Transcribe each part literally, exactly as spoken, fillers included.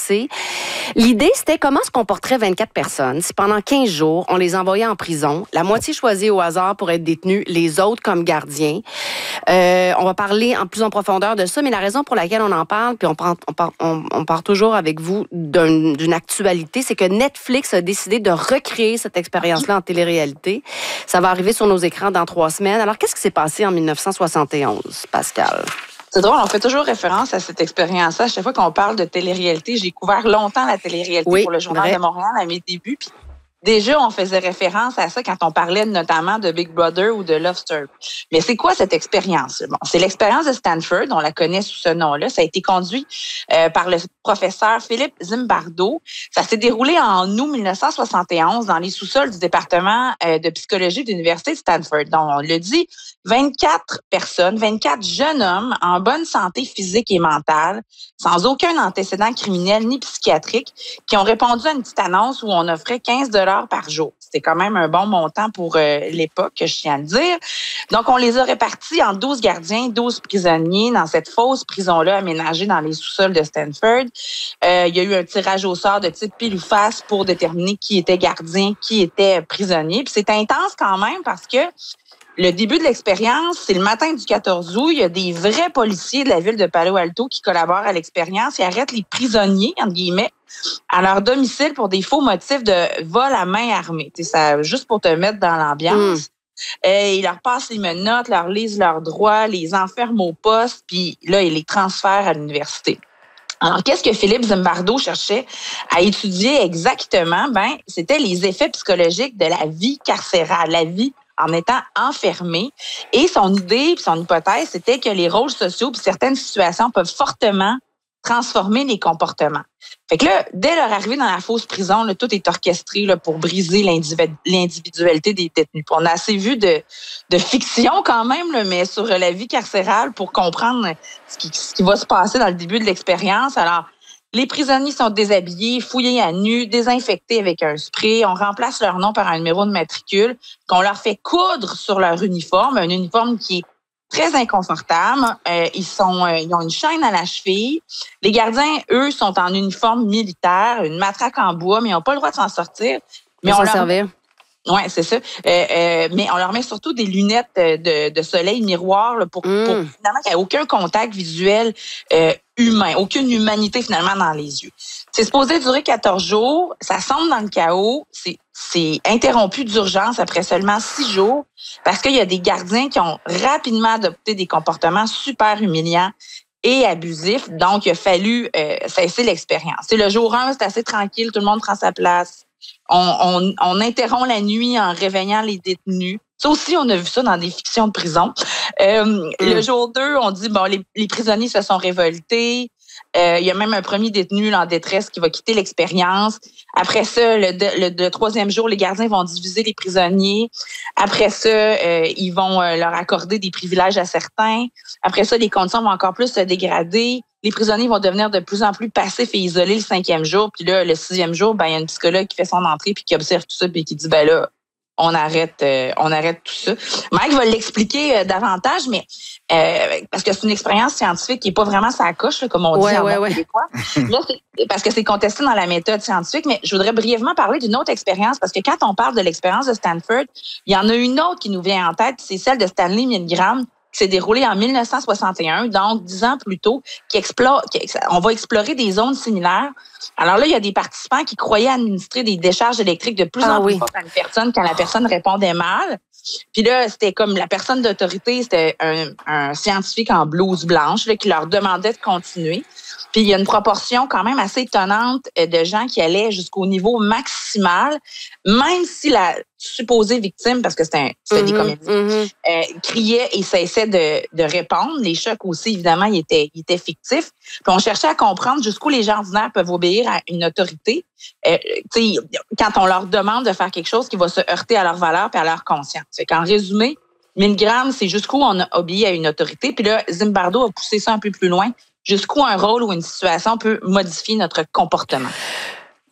passé. L'idée, c'était comment se comporteraient vingt-quatre personnes si pendant quinze jours, on les envoyait en prison, la moitié choisie au hasard pour être détenus, les autres comme gardiens. Euh, on va parler en plus en profondeur de ça, mais la raison pour laquelle on en parle, puis on, prend, on, part, on, on part toujours avec vous d'un, d'une actualité, c'est que Netflix a décidé de recréer cette expérience-là en télé-réalité. Ça va arriver sur nos écrans dans trois semaines. Alors, qu'est-ce qui s'est passé en dix-neuf cent soixante et onze, Pascal? C'est drôle, on fait toujours référence à cette expérience-là. À chaque fois qu'on parle de télé-réalité, j'ai couvert longtemps la télé-réalité oui, pour le Journal vrai. de Montréal à mes débuts. Puis déjà, on faisait référence à ça quand on parlait notamment de Big Brother ou de Love Story. Mais c'est quoi cette expérience? Bon, c'est l'expérience de Stanford, on la connaît sous ce nom-là. Ça a été conduit euh, par le professeur Philippe Zimbardo. Ça s'est déroulé en août dix-neuf cent soixante et onze dans les sous-sols du département euh, de psychologie de l'Université de Stanford. Donc, on le dit, vingt-quatre personnes, vingt-quatre jeunes hommes en bonne santé physique et mentale, sans aucun antécédent criminel ni psychiatrique, qui ont répondu à une petite annonce où on offrait quinze dollars par jour. C'était quand même un bon montant pour euh, l'époque, je tiens à le dire. Donc, on les a répartis en douze gardiens, douze prisonniers dans cette fausse prison-là aménagée dans les sous-sols de Stanford. Euh, il y a eu un tirage au sort de type pile ou face pour déterminer qui était gardien, qui était prisonnier. Puis c'est intense quand même parce que le début de l'expérience, c'est le matin du quatorze août. Il y a des vrais policiers de la ville de Palo Alto qui collaborent à l'expérience. Ils arrêtent les prisonniers, entre guillemets, à leur domicile pour des faux motifs de vol à main armée. C'est ça, juste pour te mettre dans l'ambiance. Mmh. Euh, ils leur passent les menottes, leur lisent leurs droits, les enferment au poste, puis là, ils les transfèrent à l'université. Alors, qu'est-ce que Philippe Zimbardo cherchait à étudier exactement? Ben, c'était les effets psychologiques de la vie carcérale, la vie en étant enfermé. Et son idée, puis son hypothèse, c'était que les rôles sociaux puis certaines situations peuvent fortement transformer les comportements. Fait que là, dès leur arrivée dans la fausse prison, là, tout est orchestré là, pour briser l'individualité des détenus. Puis on a assez vu de, de fiction quand même, là, mais sur la vie carcérale pour comprendre ce qui, ce qui va se passer dans le début de l'expérience. Alors, les prisonniers sont déshabillés, fouillés à nu, désinfectés avec un spray. On remplace leur nom par un numéro de matricule qu'on leur fait coudre sur leur uniforme, un uniforme qui est très inconfortable. Euh, ils sont, euh, ils ont une chaîne à la cheville. Les gardiens, eux, sont en uniforme militaire, une matraque en bois, mais ils n'ont pas le droit de s'en sortir. Mais on s'en leur... servir. Oui, c'est ça. Euh, euh, mais on leur met surtout des lunettes de, de soleil miroir là, pour, mm. pour finalement qu'il n'y ait aucun contact visuel euh, humain, aucune humanité finalement dans les yeux. C'est supposé durer quatorze jours, ça sombre dans le chaos, c'est, c'est interrompu d'urgence après seulement six jours parce qu'il y a des gardiens qui ont rapidement adopté des comportements super humiliants et abusifs. Donc, il a fallu euh, cesser l'expérience. C'est le jour un, c'est assez tranquille, tout le monde prend sa place. On, on, on interrompt la nuit en réveillant les détenus. Ça aussi, on a vu ça dans des fictions de prison. Euh, mm. Le jour deux, on dit, bon, les, les prisonniers se sont révoltés. Euh, il y a même un premier détenu là, en détresse qui va quitter l'expérience. Après ça, le, le, le troisième jour, les gardiens vont diviser les prisonniers. Après ça, euh, ils vont euh, leur accorder des privilèges à certains. Après ça, les conditions vont encore plus se dégrader. Les prisonniers vont devenir de plus en plus passifs et isolés le cinquième jour. Puis là, le sixième jour, ben il y a une psychologue qui fait son entrée puis qui observe tout ça puis qui dit, ben là, on arrête, euh, on arrête tout ça. Mike va l'expliquer euh, davantage, mais euh, parce que c'est une expérience scientifique qui est pas vraiment sa coche, là, comme on ouais, dit en ouais, bon ouais. québécois. Là, c'est parce que c'est contesté dans la méthode scientifique. Mais je voudrais brièvement parler d'une autre expérience parce que quand on parle de l'expérience de Stanford, il y en a une autre qui nous vient en tête, c'est celle de Stanley Milgram, qui s'est déroulée en dix-neuf cent soixante et un, donc dix ans plus tôt, qui explore, qui, on va explorer des zones similaires. Alors là, il y a des participants qui croyaient administrer des décharges électriques de plus ah, en plus oui. fortes à une personne quand la personne répondait mal. Puis là, c'était comme la personne d'autorité, c'était un, un scientifique en blouse blanche là, qui leur demandait de continuer. Puis il y a une proportion quand même assez étonnante de gens qui allaient jusqu'au niveau maximal, même si la supposée victime, parce que c'était, un, c'était mm-hmm, des comédiens, mm-hmm. euh, criait et cessait de, de répondre. Les chocs aussi, évidemment, ils étaient, ils étaient fictifs. Puis on cherchait à comprendre jusqu'où les gens ordinaires peuvent obéir à une autorité. Euh, quand on leur demande de faire quelque chose qui va se heurter à leurs valeurs et à leur conscience. Fait qu'en résumé, Milgram, c'est jusqu'où on a obéi à une autorité. Puis là, Zimbardo a poussé ça un peu plus loin. Jusqu'où un rôle ou une situation peut modifier notre comportement.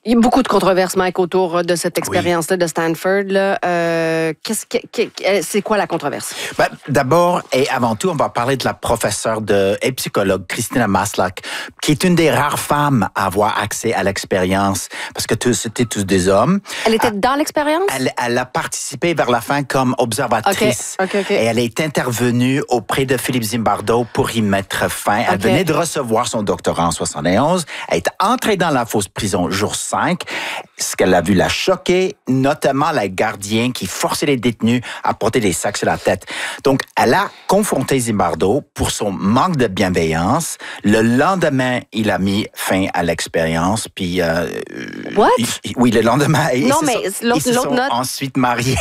Il y a beaucoup de controverses, Mike, autour de cette expérience-là oui. de Stanford. Là. Euh, qu'est-ce que, que, c'est quoi la controverse? Ben, d'abord et avant tout, on va parler de la professeure de, et psychologue Christina Maslach, qui est une des rares femmes à avoir accès à l'expérience, parce que tous, c'était tous des hommes. Elle était elle, dans l'expérience? Elle, elle a participé vers la fin comme observatrice. Okay. Okay, okay. Et elle est intervenue auprès de Philippe Zimbardo pour y mettre fin. Elle okay. venait de recevoir son doctorat en soixante et onze. Elle est entrée dans la fausse prison jour cinq. Ce qu'elle a vu la choquer, notamment les gardiens qui forçaient les détenus à porter des sacs sur la tête. Donc, elle a confronté Zimbardo pour son manque de bienveillance. Le lendemain, il a mis fin à l'expérience. Puis, euh, What? Il, oui, le lendemain, non, ils, mais se sont, ils se sont note... ensuite mariés.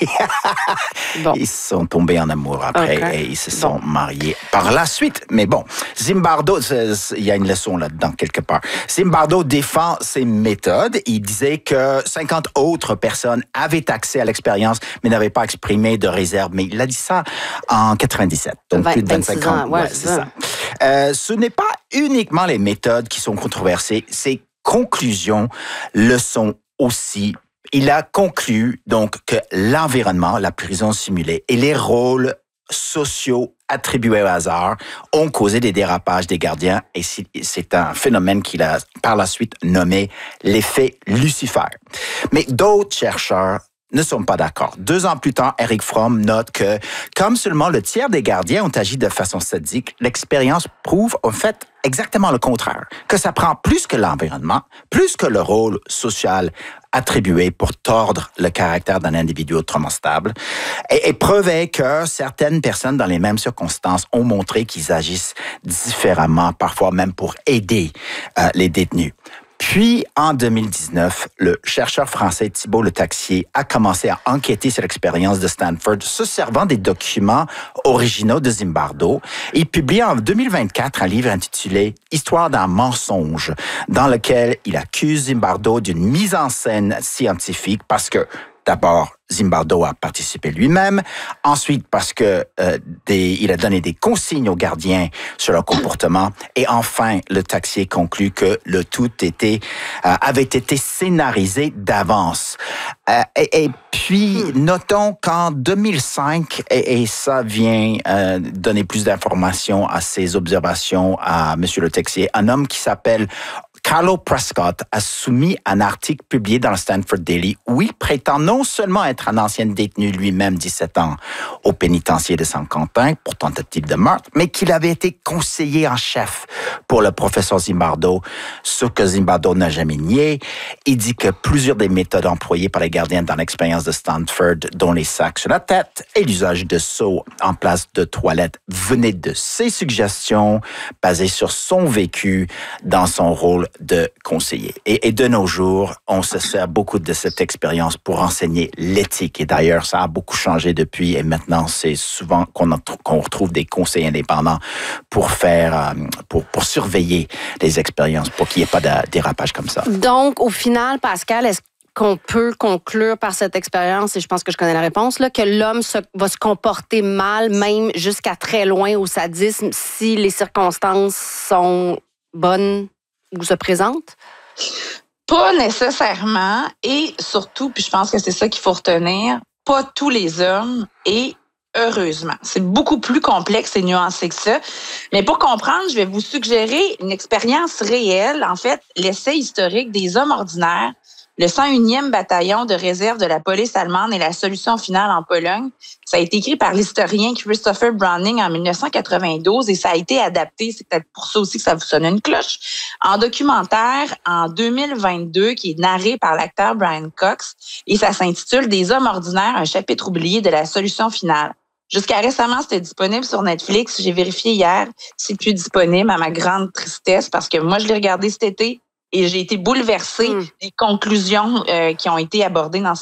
Bon. Ils se sont tombés en amour après okay. et ils se sont bon. mariés par la suite. Mais bon, Zimbardo, il y a une leçon là-dedans quelque part. Zimbardo défend ses méthodes. Il disait que cinquante autres personnes avaient accès à l'expérience, mais n'avaient pas exprimé de réserve. Mais il a dit ça en quatre-vingt-dix-sept, donc vingt, plus de vingt-cinq ans. ans. Ouais, ouais, c'est ça. Euh, ce n'est pas uniquement les méthodes qui sont controversées, ses conclusions le sont aussi. Il a conclu donc que l'environnement, la prison simulée et les rôles sociaux attribués au hasard ont causé des dérapages des gardiens et c'est un phénomène qu'il a par la suite nommé l'effet Lucifer. Mais d'autres chercheurs ne sont pas d'accord. Deux ans plus tard, Eric Fromm note que, comme seulement le tiers des gardiens ont agi de façon sadique, l'expérience prouve en fait exactement le contraire, que ça prend plus que l'environnement, plus que le rôle social attribué pour tordre le caractère d'un individu autrement stable, et, et prouvait que certaines personnes dans les mêmes circonstances ont montré qu'ils agissent différemment, parfois même pour aider euh, les détenus. Puis, en deux mille dix-neuf, le chercheur français Thibault Le Taxier a commencé à enquêter sur l'expérience de Stanford, se servant des documents originaux de Zimbardo. Il publie en deux mille vingt-quatre un livre intitulé « Histoire d'un mensonge », dans lequel il accuse Zimbardo d'une mise en scène scientifique parce que, d'abord, Zimbardo a participé lui-même. Ensuite, parce que euh, des, il a donné des consignes aux gardiens sur leur comportement. Et enfin, le Taxier conclut que le tout était, euh, avait été scénarisé d'avance. Euh, et, et puis, notons qu'en deux mille cinq, et, et ça vient euh, donner plus d'informations à ces observations à M. Le Taxier, un homme qui s'appelle Carlo Prescott a soumis un article publié dans le Stanford Daily où il prétend non seulement être un ancien détenu lui-même, dix-sept ans, au pénitencier de Saint-Quentin pour tentative de meurtre, mais qu'il avait été conseiller en chef pour le professeur Zimbardo, ce que Zimbardo n'a jamais nié. Il dit que plusieurs des méthodes employées par les gardiens dans l'expérience de Stanford, dont les sacs sur la tête et l'usage de seaux en place de toilettes, venaient de ses suggestions basées sur son vécu dans son rôle de conseiller. Et, et de nos jours, on se sert beaucoup de cette expérience pour enseigner l'éthique. Et d'ailleurs, ça a beaucoup changé depuis. Et maintenant, c'est souvent qu'on, a, qu'on retrouve des conseils indépendants pour faire, pour, pour surveiller les expériences, pour qu'il n'y ait pas de dérapage comme ça. Donc, au final, Pascal, est-ce qu'on peut conclure par cette expérience, et je pense que je connais la réponse, là, que l'homme se, va se comporter mal, même jusqu'à très loin au sadisme, si les circonstances sont bonnes ou se présentent? Pas nécessairement, et surtout, puis je pense que c'est ça qu'il faut retenir, pas tous les hommes, et heureusement. C'est beaucoup plus complexe et nuancé que ça. Mais pour comprendre, je vais vous suggérer une expérience réelle, en fait, l'essai historique des hommes ordinaires, le cent unième bataillon de réserve de la police allemande et la solution finale en Pologne. Ça a été écrit par l'historien Christopher Browning en dix-neuf cent quatre-vingt-douze et ça a été adapté, c'est peut-être pour ça aussi que ça vous sonne une cloche, en documentaire en deux mille vingt-deux qui est narré par l'acteur Brian Cox et ça s'intitule « Des hommes ordinaires, un chapitre oublié de la solution finale ». Jusqu'à récemment, c'était disponible sur Netflix. J'ai vérifié hier, c'est plus disponible à ma grande tristesse parce que moi, je l'ai regardé cet été. Et j'ai été bouleversée mm. des conclusions euh, qui ont été abordées dans ce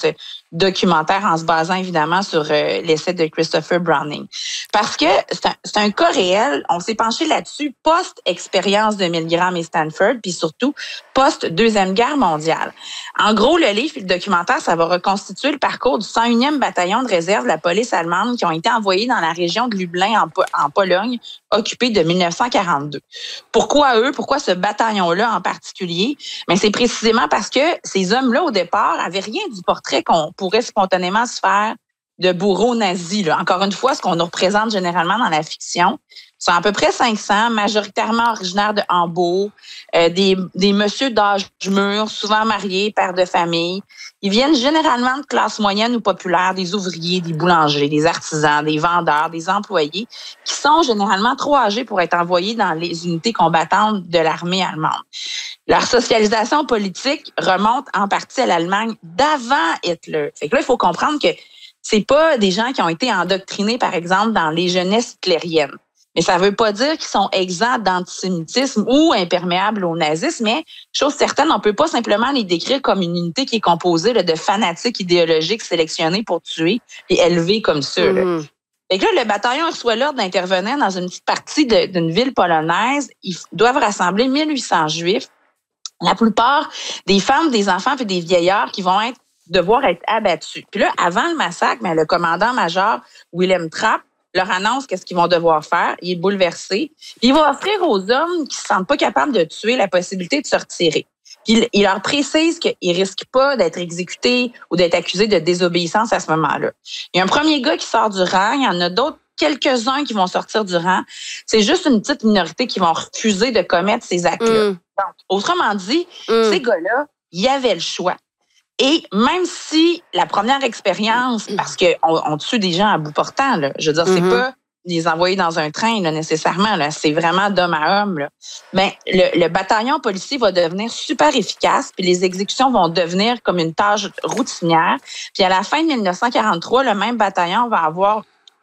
documentaire en se basant évidemment sur euh, l'essai de Christopher Browning. Parce que c'est un, c'est un cas réel, on s'est penché là-dessus post-expérience de Milgram et Stanford, puis surtout post-Deuxième Guerre mondiale. En gros, le livre et le documentaire, ça va reconstituer le parcours du cent unième bataillon de réserve de la police allemande qui ont été envoyés dans la région de Lublin en, en Pologne, occupée de mille neuf cent quarante-deux. Pourquoi eux? Pourquoi ce bataillon-là en particulier? Mais c'est précisément parce que ces hommes-là, au départ, avaient rien du portrait qu'on pourrait spontanément se faire de bourreaux nazis. Là. Encore une fois, ce qu'on nous représente généralement dans la fiction, sont à peu près cinq cents, majoritairement originaires de Hambourg, euh, des, des messieurs d'âge mûr, souvent mariés, pères de famille. Ils viennent généralement de classe moyenne ou populaire, des ouvriers, des boulangers, des artisans, des vendeurs, des employés, qui sont généralement trop âgés pour être envoyés dans les unités combattantes de l'armée allemande. Leur socialisation politique remonte en partie à l'Allemagne d'avant Hitler. Fait que là, il faut comprendre que c'est pas des gens qui ont été endoctrinés, par exemple, dans les jeunesses hitlériennes. Mais ça ne veut pas dire qu'ils sont exempts d'antisémitisme ou imperméables au nazisme, mais chose certaine, on ne peut pas simplement les décrire comme une unité qui est composée là, de fanatiques idéologiques sélectionnés pour tuer et élevés comme ça. Là. Mmh. Fait que là, le bataillon reçoit l'ordre d'intervenir dans une petite partie de, d'une ville polonaise. Ils doivent rassembler mille huit cents Juifs. La plupart des femmes, des enfants et des vieillards qui vont être, devoir être abattus. Puis là, avant le massacre, mais le commandant-major Wilhelm Trapp leur annonce qu'est-ce qu'ils vont devoir faire. Il est bouleversé. Puis il va offrir aux hommes qui se sentent pas capables de tuer la possibilité de se retirer. Puis il, il leur précise qu'ils risquent pas d'être exécutés ou d'être accusés de désobéissance à ce moment-là. Il y a un premier gars qui sort du rang. Il y en a d'autres, quelques-uns qui vont sortir du rang. C'est juste une petite minorité qui vont refuser de commettre ces actes-là. Mm. Donc, autrement dit, mm. ces gars-là, il y avait le choix. Et même si la première expérience, parce qu'on on tue des gens à bout portant, là, je veux dire, mm-hmm. c'est pas les envoyer dans un train là, nécessairement, là, c'est vraiment d'homme à homme. Là. Mais le, le bataillon policier va devenir super efficace, puis les exécutions vont devenir comme une tâche routinière. Puis à la fin de mille neuf cent quarante-trois, le même bataillon va avoir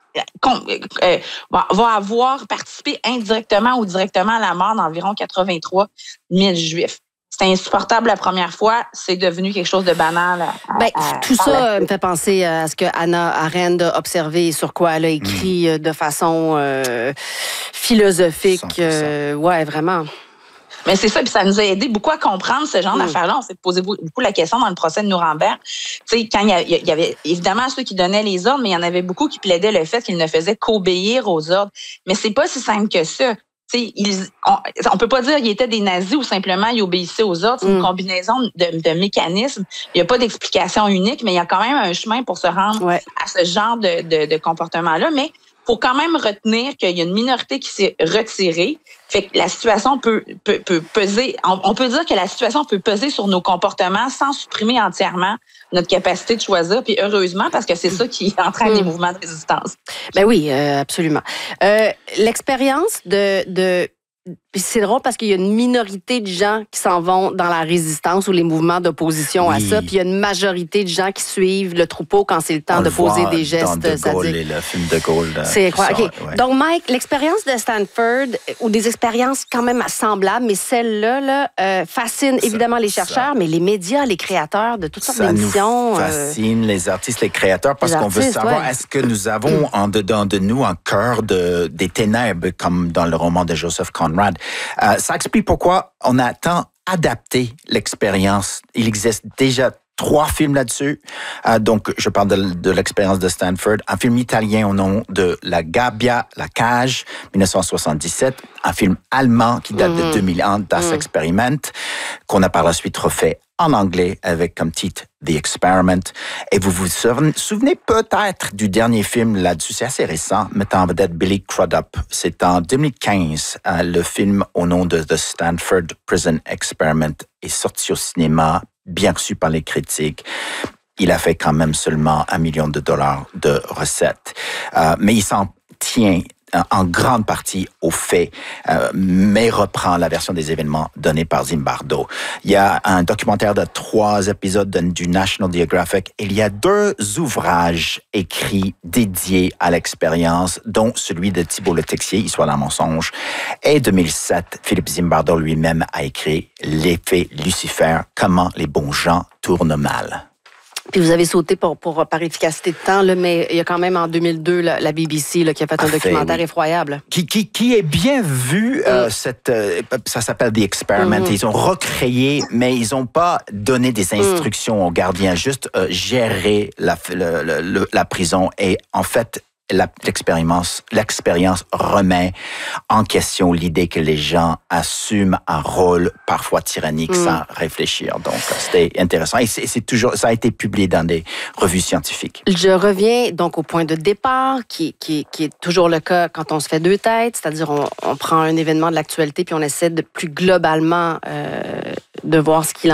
euh, va avoir participé indirectement ou directement à la mort d'environ quatre-vingt-trois mille Juifs. C'était insupportable la première fois, c'est devenu quelque chose de banal. À, ben, à, tout ça me fait penser à ce que Hannah Arendt a observé, sur quoi elle a écrit mmh. de façon euh, philosophique. Euh, ouais, vraiment. Mais c'est ça, puis ça nous a aidé beaucoup à comprendre ce genre mmh. d'affaires-là. On s'est posé beaucoup la question dans le procès de Nuremberg. Tu sais, quand il y avait évidemment ceux qui donnaient les ordres, mais il y en avait beaucoup qui plaidaient le fait qu'ils ne faisaient qu'obéir aux ordres. Mais c'est pas si simple que ça. Ils, on, on peut pas dire qu'ils étaient des nazis ou simplement ils obéissaient aux ordres. C'est mm. une combinaison de, de mécanismes. Il n'y a pas d'explication unique, mais il y a quand même un chemin pour se rendre ouais. à ce genre de, de, de comportement-là. Mais il faut quand même retenir qu'il y a une minorité qui s'est retirée. Fait que la situation peut, peut, peut peser. On, on peut dire que la situation peut peser sur nos comportements sans supprimer entièrement notre capacité de choisir. Puis heureusement, parce que c'est ça qui entraîne mmh. des mouvements de résistance. Ben oui, euh, absolument. Euh, l'expérience de, de Puis c'est drôle parce qu'il y a une minorité de gens qui s'en vont dans la résistance ou les mouvements d'opposition oui. à ça, puis il y a une majorité de gens qui suivent le troupeau quand c'est le temps On de poser des gestes. Dans De Gaulle et le film de Gaulle. C'est incroyable. Okay. Ouais. Donc, Mike, l'expérience de Stanford, ou des expériences quand même semblables, mais celle-là là, euh, fascine ça, évidemment les chercheurs, ça. mais les médias, les créateurs de toutes sortes ça d'émissions. Ça nous fascine, euh... les artistes, les créateurs, parce les qu'on artistes, veut savoir, ouais. est-ce que nous avons en dedans de nous un cœur de, des ténèbres, comme dans le roman de Joseph Conrad. Euh, ça explique pourquoi on a tant adapté l'expérience. Il existe déjà trois films là-dessus. Euh, donc, je parle de, de l'expérience de Stanford. Un film italien au nom de La Gabbia, La Cage, dix-neuf cent soixante-dix-sept. Un film allemand qui date mm-hmm. de deux mille un, Das mm. Experiment, qu'on a par la suite refait en anglais avec comme titre The Experiment. Et vous vous souvenez peut-être du dernier film là-dessus, c'est assez récent, mettant en vedette Billy Crudup. C'est en deux mille quinze, euh, le film au nom de The Stanford Prison Experiment est sorti au cinéma, bien reçu par les critiques. Il a fait quand même seulement un million de dollars de recettes. Euh, mais il s'en tient en grande partie aux faits, euh, mais reprend la version des événements donnée par Zimbardo. Il y a un documentaire de trois épisodes de, du National Geographic. Il y a deux ouvrages écrits dédiés à l'expérience, dont celui de Thibault Le Texier, Histoire d'un mensonge. Et deux mille sept, Philippe Zimbardo lui-même a écrit L'effet Lucifer, comment les bons gens tournent mal. Puis vous avez sauté pour, pour, par efficacité de temps, là, mais il y a quand même en deux mille deux la, la B B C là, qui a fait un Parfait, documentaire oui. effroyable. Qui, qui, qui est bien vu, mm. euh, cette, euh, ça s'appelle The Experiment. Mm. Ils ont recréé, mais ils n'ont pas donné des instructions mm. aux gardiens, juste euh, gérer la, le, le, le, la prison. Et en fait, La, l'expérience, l'expérience remet en question l'idée que les gens assument un rôle parfois tyrannique mm. sans réfléchir. Donc, c'était intéressant. Et c'est, c'est toujours, ça a été publié dans des revues scientifiques. Je reviens donc au point de départ, qui, qui, qui est toujours le cas quand on se fait deux têtes, c'est-à-dire on, on prend un événement de l'actualité puis on essaie de plus globalement euh, de voir ce qu'il